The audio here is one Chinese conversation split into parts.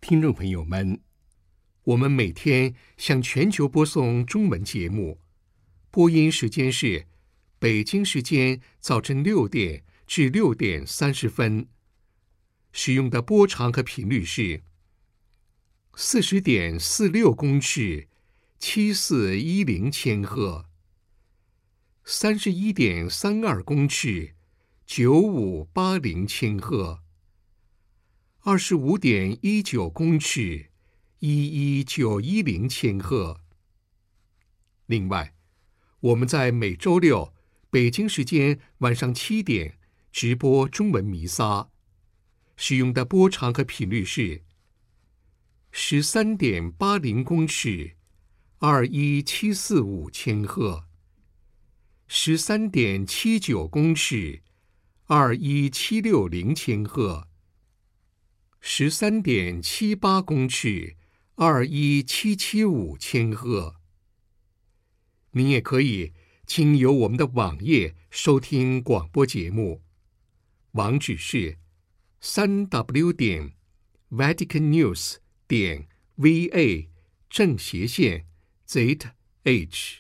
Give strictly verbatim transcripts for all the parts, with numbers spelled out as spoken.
听众朋友们，我们每天向全球播送中文节目，播音时间是北京时间早晨六点至六点三十分，使用的波长和频率是四十点四六公尺，七四一零千赫，三十一点三二公尺，九五八零千赫。二十五点一九公尺，一一九一零千赫。另外，我们在每周六北京时间晚上七点直播中文弥撒，使用的波长和频率是十三点八零公尺，二一七四五千赫，十三点七九公尺，二一七六零千赫。十三点七八公尺，二一七七五千赫。您也可以经由我们的网页收听广播节目，网址是三 w 点 vatican news 点 v a 正斜线 z h。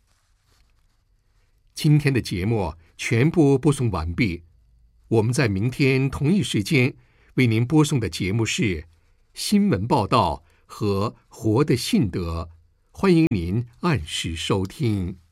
今天的节目全部播送完毕，我们在明天同一时间为您播送的节目是新闻报道和活的信德，欢迎您按时收听。